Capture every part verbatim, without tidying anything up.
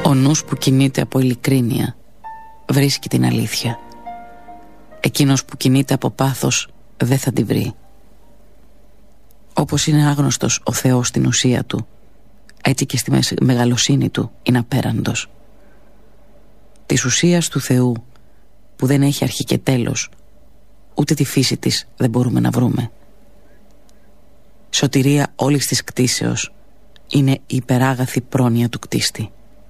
Ο νους που κινείται από ειλικρίνεια βρίσκει την αλήθεια. Εκείνος που κινείται από πάθος δεν θα τη βρει. Όπως είναι άγνωστος ο Θεός στην ουσία του, έτσι και στη μεγαλοσύνη του είναι απέραντος. Της ουσίας του Θεού, που δεν έχει αρχή και τέλος, ούτε τη φύση της δεν μπορούμε να βρούμε. Σωτηρία όλης της κτήσεως είναι η υπεράγαθη πρόνοια του κτίστη.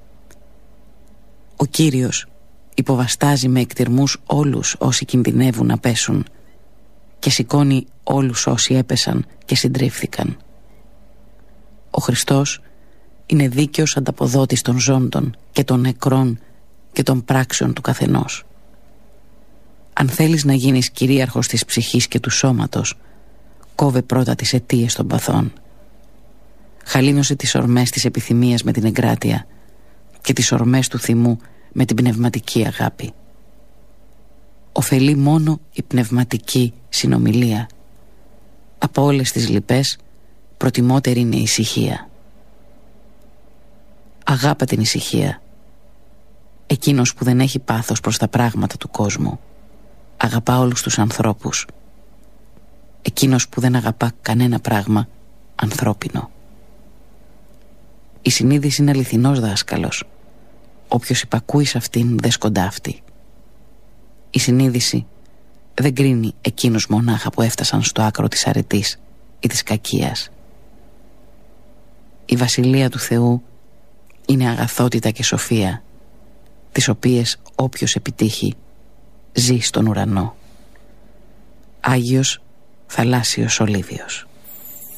Ο Κύριος υποβαστάζει με εκτιρμούς όλους όσοι κινδυνεύουν να πέσουν και σηκώνει όλους όσοι έπεσαν και συντρίφθηκαν. Ο Χριστός είναι δίκαιος ανταποδότης των ζώντων και των νεκρών και των πράξεων του καθενός. Αν θέλεις να γίνεις κυρίαρχος της ψυχής και του σώματος, κόβε πρώτα τις αιτίες των παθών. Χαλίνωσε τις ορμές της επιθυμίας με την εγκράτεια και τις ορμές του θυμού με την πνευματική αγάπη. Οφελεί μόνο η πνευματική συνομιλία. Από όλες τις λοιπές προτιμότερη είναι η ησυχία. Αγάπα την ησυχία. Εκείνος που δεν έχει πάθος προς τα πράγματα του κόσμου αγαπά όλους τους ανθρώπους. Εκείνος που δεν αγαπά κανένα πράγμα ανθρώπινο. Η συνείδηση είναι αληθινός δάσκαλος. Όποιος υπακούει σε αυτήν δεν σκοντάφτει. Η συνείδηση δεν κρίνει εκείνους μονάχα που έφτασαν στο άκρο της αρετής ή της κακίας. Η βασιλεία του Θεού είναι αγαθότητα και σοφία, τις οποίες όποιος επιτύχει ζει στον ουρανό. Άγιος Θαλάσσιος Ολίβιος.